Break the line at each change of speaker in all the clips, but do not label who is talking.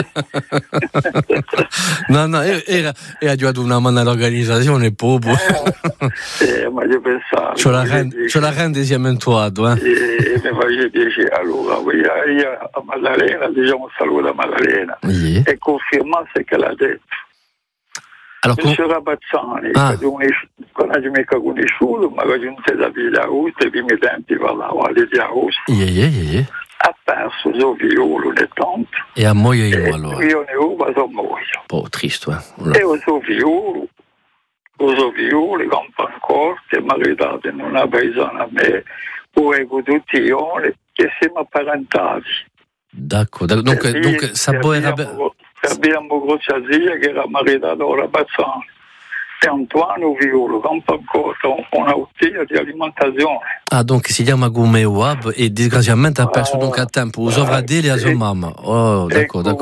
No, era aiutato una mano all'organizzazione proprio.
Ma io pensavo.
Ce la rende siamo entuato,
mi faceva piacere. Allora, io a Maddalena, diciamo saluto a Maddalena, e confermasse che l'ha detto.
Allora,
il signor Rabazzani, che non ci mica conosciuto, ma che non si sapeva di Augusto, i primi tempi parlava di Augusto. Ha perso il suo figlio nel tempo.
E a moglie io allora?
Io ne ho, ma sono moglie.
Oh, triste,
E il suo figlio, che campa ancora, che è maritato in una paesana a me, poi con tutti gli ori, che siamo apparentati.
D'accordo, dunque
abbiamo questa zia che era maritata a Rabazzani. E Antoine Violo, campa ancora una bottiglia di alimentazione.
Dunque si chiama come Wab e disgraziatamente ha perso dunque a tempo, usava delle a sua mamma. Oh, d'accordo.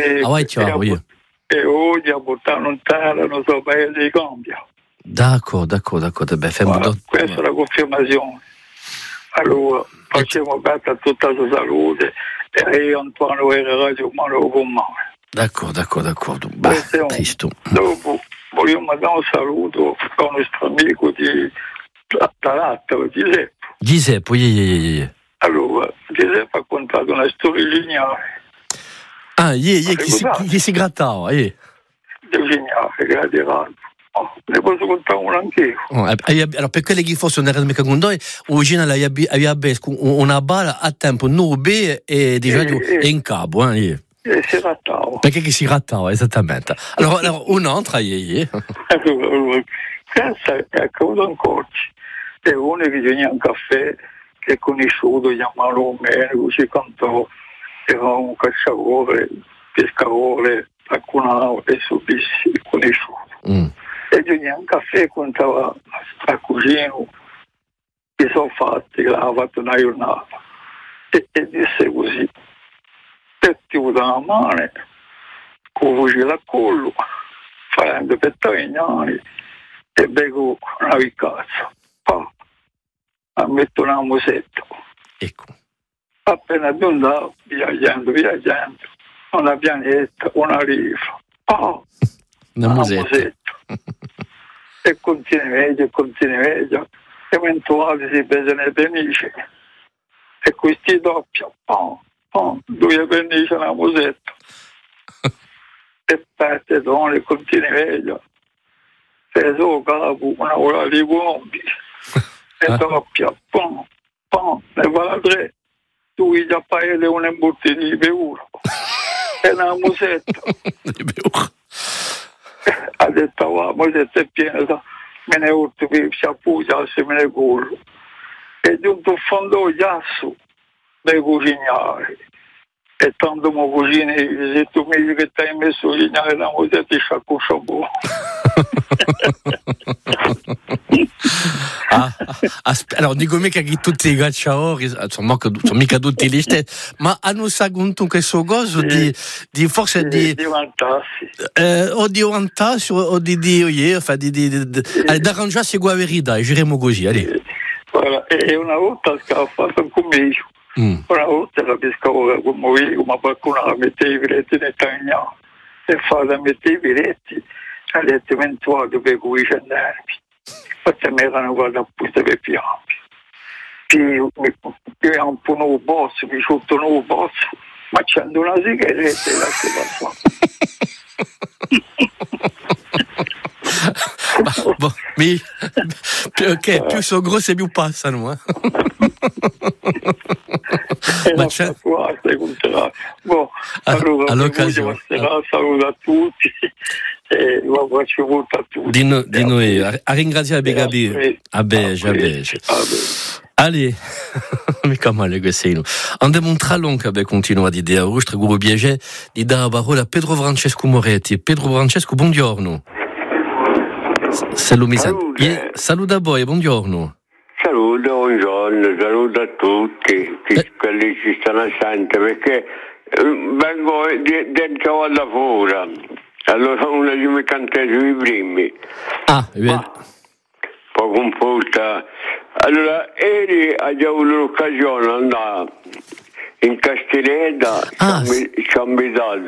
E oggi a portare in terra non so paese di cambia.
D'accordo.
Questa è la confermazione. Allora, facciamo bene a tutta la salute e io Antoine era radio umano con me.
D'accordo. Tristo.
Dopo voglio mandare un saluto a un nostro amico di Talatta,
Giuseppe.
Allora, Giuseppe ha contato una storia geniale.
Chi si grattava,
Geniale, grazie a ne posso contare una anch'io.
Allora, per quelli che fosse non era mica con noi, Eugenia aveva besco una bala a tempo nube e di radio in capo,
E si rattava.
Perché si rattava, esattamente. Allora un'altra,
Allora, questa è accaduto ancora. E uno che veniva un caffè, che è conosciuto, chiamavano me, così cantò, era un cacciatore, pescatore, alcuna e subissi conosciuto. E veniva un caffè, contava a cugino, che sono fatti, che l'aveva fatto una giornata. E disse così. E ti usa la mano, con fucile a collo, facendo pettagnani e bevo una vicazza. Metto una musetta.
Ecco.
Appena andavo viaggiando, una pianetta, una rifa.
Una musetta.
E continua, eventuali si pesano le pennici. E questi doppia, due pennici una musetta. E parte donne, continua, peso capo, una ora di gombi. E doppia, ne va la tre. Tu gli appaia un imbutti di beura. E una musetta.
Di beura.
Ha detto, musetta è piena, me ne urto per sciappuglia, se me ne corro. E giunto fondo giasso per cucinare. E tanto mi cucini, se tu mi dici che ti hai messo a cucinare la musetta, ti sciacquuscia buono.
Allora, dico mica che tutti i cacciatori sono mica tutti gli stessi, ma hanno saputo questo coso di forse di
vantarsi
o di vantarsi o di arrangiarsi con la verità, diremo così.
E una volta che ho fatto un commedio, una volta la pescavo come qualcuno la metteva i piletti nel tagliano e fa da mettere i piletti ha detto eventuali per cui c'è nervi. Poi mi erano guardato apposta per piampi. Io ho un po' nuovo boss, mi sotto un nuovo boss, ma c'endo una sigaretta e lascio
passare. Più sono grosse più passano.
Ma c'è allora saluto a tutti e lo faccio molto a tutti
di noi a ringraziare Begabi a Beige. Allez, mica male che sei. Andiamo un tralon che continua di idea rustre guru biege di dare la parola a Pedro Francesco Moretti. Pedro Francesco, buongiorno. Saluta a voi, buongiorno.
Saluto a tutti quelli che ci stanno assente perché vengo dentro alla fora, allora uno di me cantano i primi. Poi composta. Allora, ieri abbiamo avuto l'occasione di andare in Castelletta, ci ho invitato